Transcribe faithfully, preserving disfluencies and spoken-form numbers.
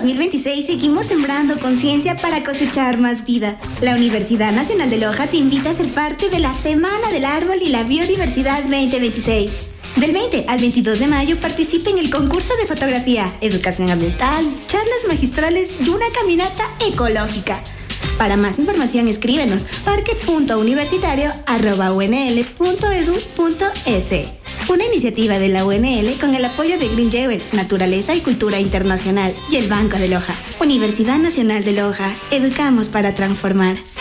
mil veintiséis seguimos sembrando conciencia para cosechar más vida. La Universidad Nacional de Loja te invita a ser parte de la Semana del Árbol y la Biodiversidad veinte veintiséis. Del veinte al veintidós de mayo participa en el concurso de fotografía, educación ambiental, charlas magistrales y una caminata ecológica. Para más información escríbenos parque punto universitario arroba u n l punto e d u punto e s. Una iniciativa de la U N L con el apoyo de Green Jewel, Naturaleza y Cultura Internacional y el Banco de Loja. Universidad Nacional de Loja, educamos para transformar.